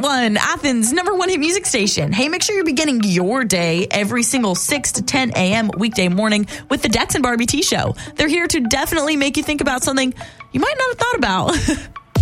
101, Athens' #1 hit music station. Hey, make sure you're beginning your day every single 6 to 10 a.m. weekday morning with the Dex and Barbie T Show. They're here to definitely make you think about something you might not have thought about.